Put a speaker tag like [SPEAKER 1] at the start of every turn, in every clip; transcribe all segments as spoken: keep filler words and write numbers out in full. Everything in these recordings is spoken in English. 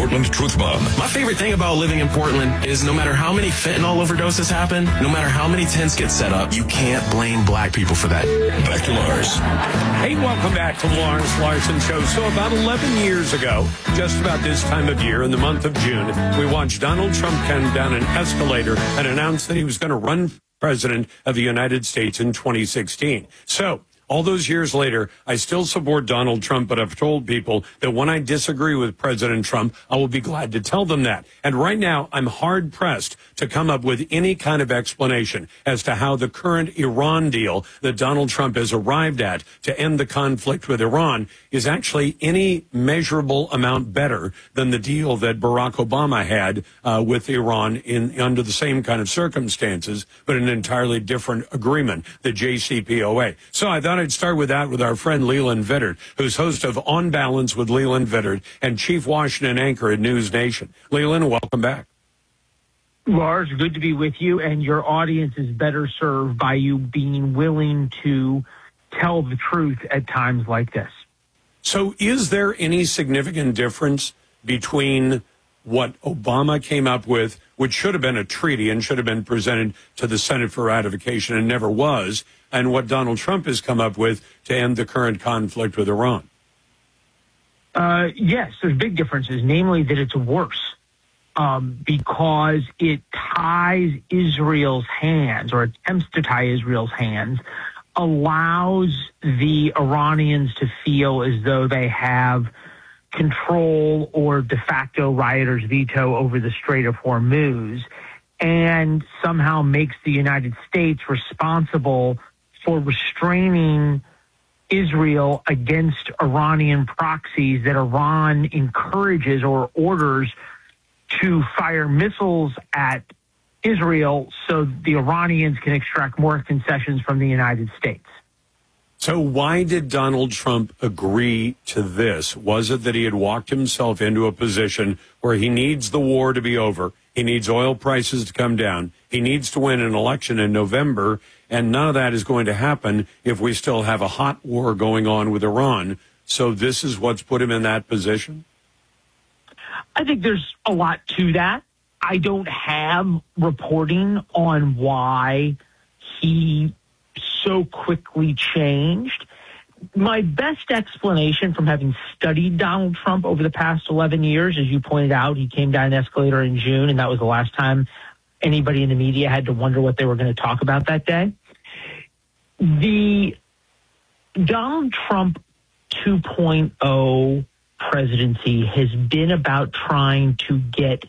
[SPEAKER 1] Portland Truth Bomb.
[SPEAKER 2] My favorite thing about living in Portland is no matter how many fentanyl overdoses happen, no matter how many tents get set up, you can't blame black people for that.
[SPEAKER 1] Back to Lars.
[SPEAKER 3] Hey, welcome back to Lawrence Larson Show. So about eleven years ago, just about this time of year, in the month of June, we watched Donald Trump come down an escalator and announce that he was going to run president of the United States in twenty sixteen. So all those years later, I still support Donald Trump, but I've told people that when I disagree with President Trump, I will be glad to tell them that. And right now, I'm hard-pressed to come up with any kind of explanation as to how the current Iran deal that Donald Trump has arrived at to end the conflict with Iran is actually any measurable amount better than the deal that Barack Obama had uh, with Iran in under the same kind of circumstances, but an entirely different agreement, the J C P O A. So I thought I'd start with that with our friend Leland Vittert, who's host of On Balance with Leland Vittert and chief Washington anchor at News Nation. Leland, welcome back.
[SPEAKER 4] Lars, good to be with you, and your audience is better served by you being willing to tell the truth at times like this.
[SPEAKER 3] So is there any significant difference between what Obama came up with, which should have been a treaty and should have been presented to the Senate for ratification and never was, and what Donald Trump has come up with to end the current conflict with Iran?
[SPEAKER 4] Uh, yes, there's big differences, namely that it's worse um, because it ties Israel's hands, or attempts to tie Israel's hands, allows the Iranians to feel as though they have control or de facto rioters' veto over the Strait of Hormuz, and somehow makes the United States responsible for restraining Israel against Iranian proxies that Iran encourages or orders to fire missiles at Israel so the Iranians can extract more concessions from the United States.
[SPEAKER 3] So why did Donald Trump agree to this? Was it that he had walked himself into a position where he needs the war to be over, he needs oil prices to come down, he needs to win an election in November, and none of that is going to happen if we still have a hot war going on with Iran? So this is what's put him in that position?
[SPEAKER 4] I think there's a lot to that. I don't have reporting on why he so quickly changed. My best explanation from having studied Donald Trump over the past eleven years, as you pointed out, he came down an escalator in June, and that was the last time anybody in the media had to wonder what they were going to talk about that day. The Donald Trump two point oh presidency has been about trying to get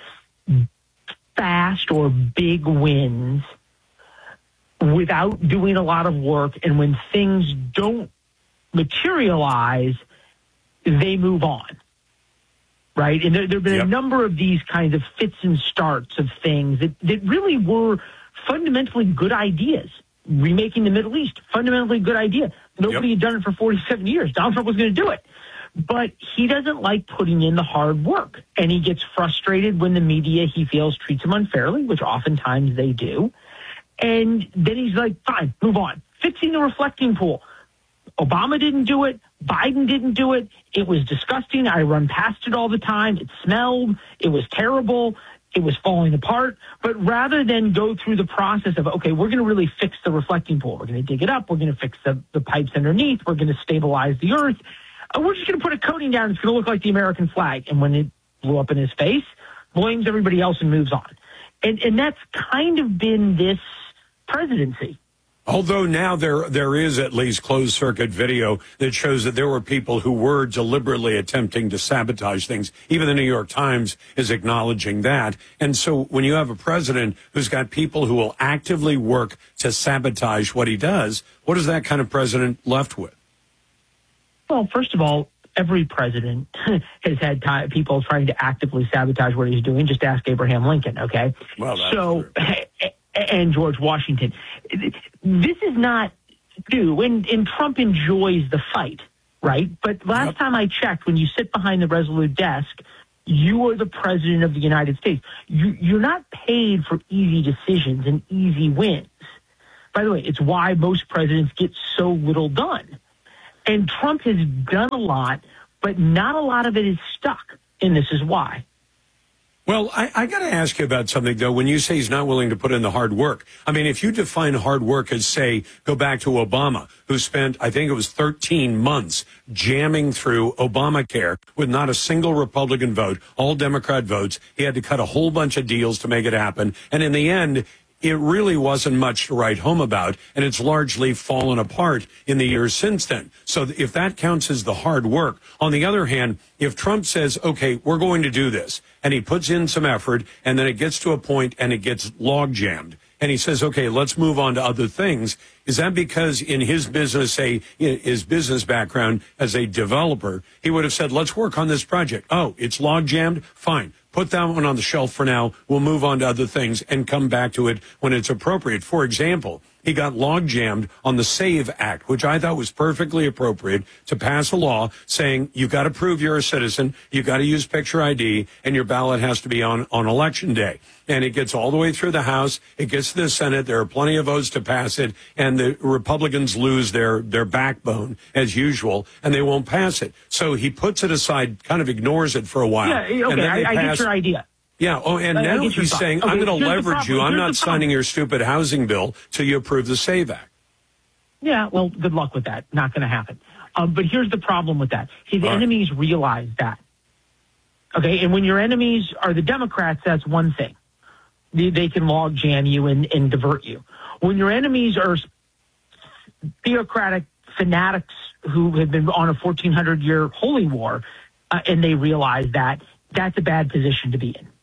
[SPEAKER 4] fast or big wins without doing a lot of work, and when things don't materialize, they move on, right? And there, there have been yep. a number of these kinds of fits and starts of things that, that really were fundamentally good ideas. Remaking the Middle East, fundamentally good idea. Nobody yep. had done it for forty-seven years. Donald Trump was going to do it. But he doesn't like putting in the hard work, and he gets frustrated when the media, he feels, treats him unfairly, which oftentimes they do. And then he's like, fine, move on. Fixing the reflecting pool. Obama didn't do it. Biden didn't do it. It was disgusting. I run past it all the time. It smelled. It was terrible. It was falling apart. But rather than go through the process of, okay, we're going to really fix the reflecting pool. We're going to dig it up. We're going to fix the, the pipes underneath. We're going to stabilize the earth. Uh, we're just going to put a coating down. It's going to look like the American flag. And when it blew up in his face, blames everybody else and moves on. And, and that's kind of been this presidency.
[SPEAKER 3] Although now there there is at least closed-circuit video that shows that there were people who were deliberately attempting to sabotage things. Even the New York Times is acknowledging that. And so when you have a president who's got people who will actively work to sabotage what he does, what is that kind of president left with?
[SPEAKER 4] Well, first of all, every president has had time, people trying to actively sabotage what he's doing. Just ask Abraham Lincoln, okay?
[SPEAKER 3] Well, that's
[SPEAKER 4] so, and George Washington. This is not new, and, and Trump enjoys the fight, right? But last yep. time I checked, when you sit behind the Resolute desk, you are the president of the United States. You, you're not paid for easy decisions and easy wins. By the way, it's why most presidents get so little done. And Trump has done a lot, but not a lot of it is stuck. And this is why.
[SPEAKER 3] Well, I, I got to ask you about something, though. When you say he's not willing to put in the hard work, I mean, if you define hard work as, say, go back to Obama, who spent, I think it was thirteen months jamming through Obamacare with not a single Republican vote, all Democrat votes. He had to cut a whole bunch of deals to make it happen. And in the end, it really wasn't much to write home about, and it's largely fallen apart in the years since then. So if that counts as the hard work, on the other hand, if Trump says, okay, we're going to do this, and he puts in some effort, and then it gets to a point and it gets log jammed, and he says, okay, let's move on to other things, is that because in his business, say, his business background as a developer, he would have said, let's work on this project. Oh, it's log jammed? Fine. Put that one on the shelf for now. We'll move on to other things and come back to it when it's appropriate. For example, he got log jammed on the SAVE Act, which I thought was perfectly appropriate to pass a law saying you've got to prove you're a citizen, you've got to use picture I D, and your ballot has to be on, on election day. And it gets all the way through the House. It gets to the Senate. There are plenty of votes to pass it. And the Republicans lose their, their backbone, as usual, and they won't pass it. So he puts it aside, kind of ignores it for a while.
[SPEAKER 4] Yeah, okay, I, I get your idea.
[SPEAKER 3] Yeah, oh, and
[SPEAKER 4] I,
[SPEAKER 3] now
[SPEAKER 4] I
[SPEAKER 3] he's saying,
[SPEAKER 4] okay,
[SPEAKER 3] I'm going to leverage you. I'm
[SPEAKER 4] here's
[SPEAKER 3] not signing your stupid housing bill till you approve the SAVE Act.
[SPEAKER 4] Yeah, well, good luck with that. Not going to happen. Um, but here's the problem with that. His
[SPEAKER 3] All right.
[SPEAKER 4] enemies realize that. Okay, and when your enemies are the Democrats, that's one thing. They, they can log jam you and, and divert you. When your enemies are theocratic fanatics who have been on a fourteen hundred year holy war, uh, and they realize that, that's a bad position to be in.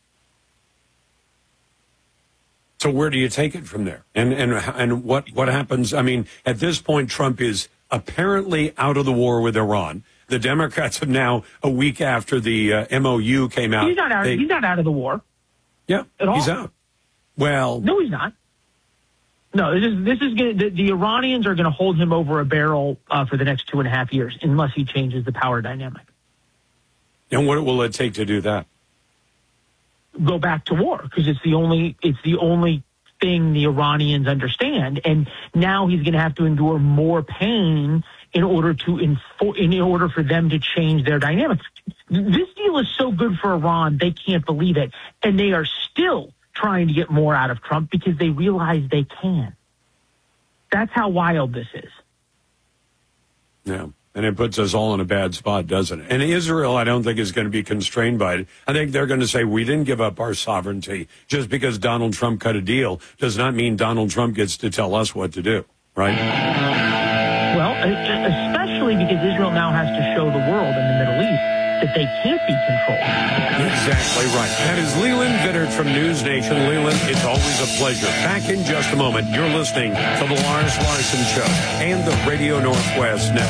[SPEAKER 3] So where do you take it from there? And and and what, what happens? I mean, at this point, Trump is apparently out of the war with Iran. The Democrats have now, a week after the uh, M O U came out.
[SPEAKER 4] He's not out,
[SPEAKER 3] they,
[SPEAKER 4] he's not out of the war.
[SPEAKER 3] Yeah,
[SPEAKER 4] at all.
[SPEAKER 3] He's out. Well,
[SPEAKER 4] no, he's not. No, this is, this is gonna, the, the Iranians are going to hold him over a barrel uh, for the next two and a half years unless he changes the power dynamic.
[SPEAKER 3] And what will it take to do that?
[SPEAKER 4] Go back to war, because it's the only it's the only thing the Iranians understand. And now he's going to have to endure more pain in order to infor- in order for them to change their dynamics. This deal is so good for Iran, they can't believe it, and they are still trying to get more out of Trump because they realize they can. That's how wild this is.
[SPEAKER 3] Yeah. And it puts us all in a bad spot, doesn't it? And Israel, I don't think, is going to be constrained by it. I think they're going to say, we didn't give up our sovereignty. Just because Donald Trump cut a deal does not mean Donald Trump gets to tell us what to do, right?
[SPEAKER 4] Well, especially because Israel now has to show the world in the Middle East that they can't be controlled.
[SPEAKER 3] Exactly right. That is Leland Vittert from News Nation. Leland, it's always a pleasure. Back in just a moment, you're listening to The Lars Larson Show and the Radio Northwest Network.